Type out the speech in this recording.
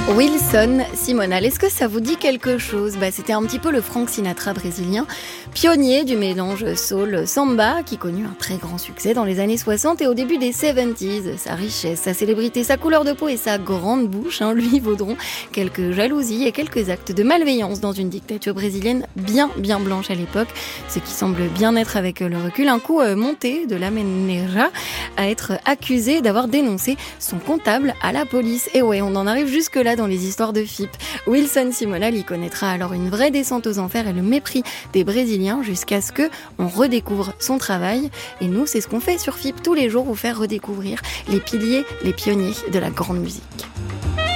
Wilson Simonal, est-ce que ça vous dit quelque chose ? C'était un petit peu le Frank Sinatra brésilien, pionnier du mélange soul-samba, qui connut un très grand succès dans les années 60 et au début des 70s. Sa richesse, sa célébrité, sa couleur de peau et sa grande bouche lui vaudront quelques jalousies et quelques actes de malveillance dans une dictature brésilienne bien blanche à l'époque, ce qui semble bien être avec le recul un coup monté de la Maneira à être accusé d'avoir dénoncé son comptable à la police. Et ouais, on en arrive jusque-là dans les histoires de FIP. Wilson Simonal y connaîtra alors une vraie descente aux enfers et le mépris des Brésiliens jusqu'à ce que on redécouvre son travail. Et nous, c'est ce qu'on fait sur FIP tous les jours, vous faire redécouvrir les piliers, les pionniers de la grande musique.